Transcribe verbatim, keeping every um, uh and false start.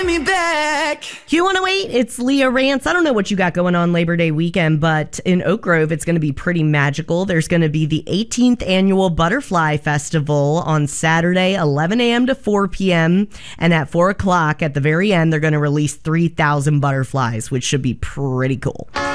Me back. Q one oh eight, it's Leah Rance. I don't know what you got going on Labor Day weekend, but in Oak Grove, it's going to be pretty magical. There's going to be the eighteenth Annual Butterfly Festival on Saturday, eleven a.m. to four p.m. And at four o'clock at the very end, they're going to release three thousand butterflies, which should be pretty cool.